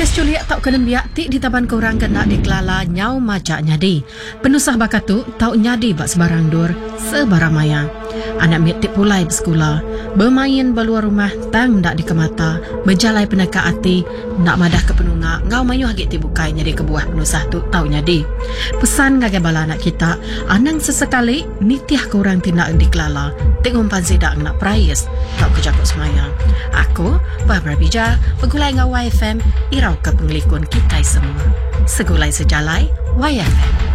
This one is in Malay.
Kes culiak tau kena biak ti di taban korang kena dikelala nyau majak nyadi. Penusah bakatu tau nyadi bak sebarang dur sebarang maya. Anak miat tip pulai bersekolah, bermain beluar rumah tang dak dikemata, berjalai peneka hati, nak madah ke penunga, ngau mayu hagit ti bukai nyadi kebuah penusah tu tau nyadi. Pesan ngagai bala anak kita, anang sesekali nitiah korang tindak dikelala, tengok pansi dak nak prayas, tau kejakut semaya. Aku, Barbara Bija, pegulai ngau YFM, irau ke penglikun kita semua. Segulai sejalai, YFM.